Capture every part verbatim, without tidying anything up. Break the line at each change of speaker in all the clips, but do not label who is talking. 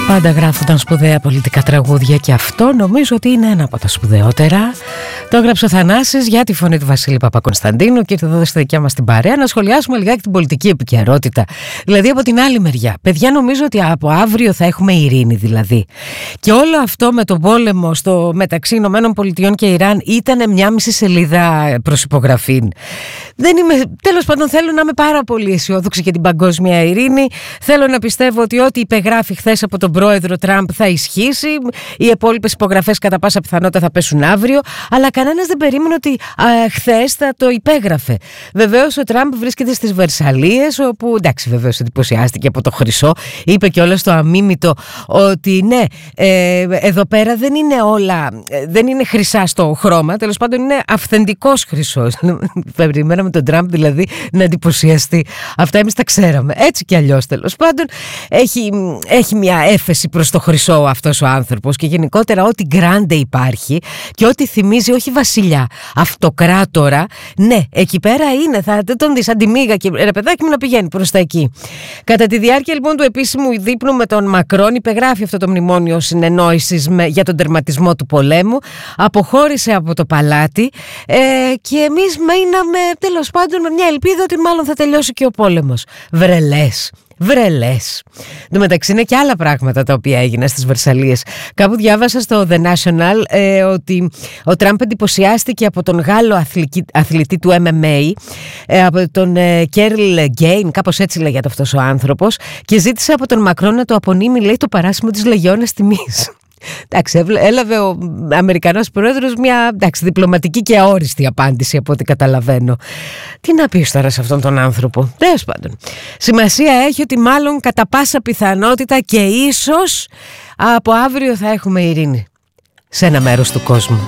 Πάντα γράφονταν σπουδαία πολιτικά τραγούδια και αυτό νομίζω ότι είναι ένα από τα σπουδαιότερα. Το έγραψε ο Θανάσης για τη φωνή του Βασίλη Παπακωνσταντίνου και ήρθε εδώ στη δικιά μας την παρέα να σχολιάσουμε λιγάκι την πολιτική επικαιρότητα. Δηλαδή από την άλλη μεριά. Παιδιά, νομίζω ότι από αύριο θα έχουμε ειρήνη δηλαδή. Και όλο αυτό με τον πόλεμο στο μεταξύ Ηνωμένων Πολιτειών και Ιράν ήταν μια μισή σελίδα προς υπογραφή. Δεν είμαι, τέλος πάντων θέλω να είμαι πάρα πολύ αισιόδοξη για την παγκόσμια ειρήνη. Θέλω να πιστεύω ότι ό,τι υπεγράφει χθες από τον πρόεδρο Τραμπ θα ισχύσει. Οι υπόλοιπες υπογραφές κατά πάσα πιθανότητα θα πέσουν αύριο. Αλλά κανένας δεν περίμενε ότι χθες θα το υπέγραφε. Βεβαίως ο Τραμπ βρίσκεται στις Βερσαλίες, όπου εντάξει, βεβαίως εντυπωσιάστηκε από το χρυσό. Είπε κιόλας στο αμίμητο ότι ναι, ε, εδώ πέρα δεν είναι όλα, δεν είναι χρυσά στο χρώμα. Τέλος πάντων είναι αυθεντικός χρυσός. Περιμέναμε τον Τραμπ δηλαδή να εντυπωσιαστεί. Αυτά εμείς τα ξέραμε. Έτσι κι αλλιώς τέλος πάντων έχει, έχει μια έφεση προς το χρυσό αυτός ο άνθρωπος και γενικότερα ό,τι γκράντε υπάρχει και ό,τι θυμίζει όχι βασιλιά, αυτοκράτορα, ναι, εκεί πέρα είναι, θα τον δεις αντιμίγα και ρε παιδάκι μου να πηγαίνει προς τα εκεί. Κατά τη διάρκεια λοιπόν του επίσημου δείπνου με τον Μακρόν υπεγράφει αυτό το μνημόνιο συνεννόησης με, για τον τερματισμό του πολέμου, αποχώρησε από το παλάτι ε, και εμείς μείναμε τέλος πάντων με μια ελπίδα ότι μάλλον θα τελειώσει και ο πόλεμος. Βρελές. Βρελές. Εν τω μεταξύ είναι και άλλα πράγματα τα οποία έγιναν στις Βερσαλίες. Κάπου διάβασα στο The National ε, ότι ο Τραμπ εντυπωσιάστηκε από τον Γάλλο αθλητή, αθλητή του εμ εμ έι, ε, από τον ε, Κέρλ Γκέιν, κάπως έτσι λέγεται αυτός ο άνθρωπος, και ζήτησε από τον Μακρόν να το απονείμει, λέει, το παράσημο της Λεγιώνας Τιμής. Εντάξει, έλαβε ο Αμερικανός πρόεδρος μια εντάξει, διπλωματική και αόριστη απάντηση από ό,τι καταλαβαίνω. Τι να πεις τώρα σε αυτόν τον άνθρωπο. Τέλος πάντων, σημασία έχει ότι μάλλον κατά πάσα πιθανότητα και ίσως από αύριο θα έχουμε ειρήνη σε ένα μέρος του κόσμου.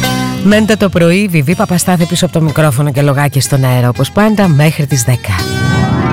Μέντε το πρωί, Βιβί Παπαστάθη πίσω από το μικρόφωνο και λογάκι στον αέρα όπως πάντα μέχρι τις δέκα.